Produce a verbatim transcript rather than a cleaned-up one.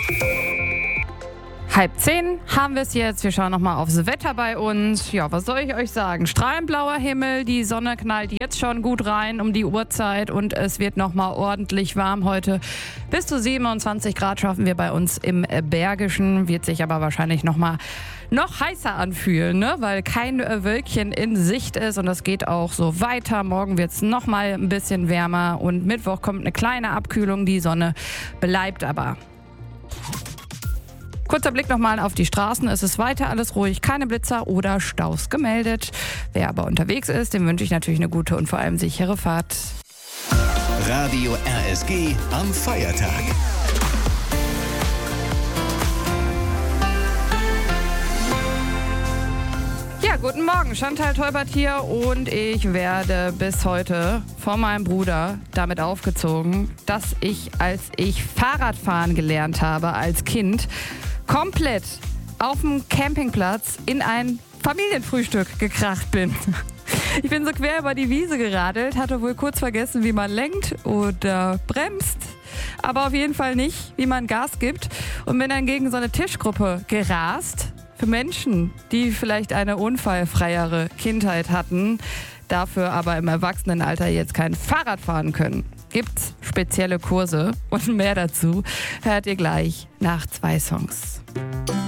Halb zehn haben wir es jetzt. Wir schauen nochmal aufs Wetter bei uns. Ja, was soll ich euch sagen? Strahlend blauer Himmel, die Sonne knallt jetzt schon gut rein um die Uhrzeit und es wird nochmal ordentlich warm heute. Bis zu siebenundzwanzig Grad schaffen wir bei uns im Bergischen, wird sich aber wahrscheinlich nochmal noch heißer anfühlen, ne? Weil kein Wölkchen in Sicht ist und das geht auch so weiter. Morgen wird es nochmal ein bisschen wärmer und Mittwoch kommt eine kleine Abkühlung, die Sonne bleibt aber. Kurzer Blick nochmal auf die Straßen. Es ist weiter alles ruhig, keine Blitzer oder Staus gemeldet. Wer aber unterwegs ist, dem wünsche ich natürlich eine gute und vor allem sichere Fahrt. Radio R S G am Feiertag. Ja, guten Morgen, Chantal Teubert hier und ich werde bis heute von meinem Bruder damit aufgezogen, dass ich, als ich Fahrradfahren gelernt habe als Kind, komplett auf dem Campingplatz in ein Familienfrühstück gekracht bin. Ich bin so quer über die Wiese geradelt, hatte wohl kurz vergessen, wie man lenkt oder bremst, aber auf jeden Fall nicht, wie man Gas gibt und bin dann gegen so eine Tischgruppe gerast. Für Menschen, die vielleicht eine unfallfreiere Kindheit hatten, dafür aber im Erwachsenenalter jetzt kein Fahrrad fahren können. Gibt's spezielle Kurse und mehr dazu hört ihr gleich nach zwei Songs.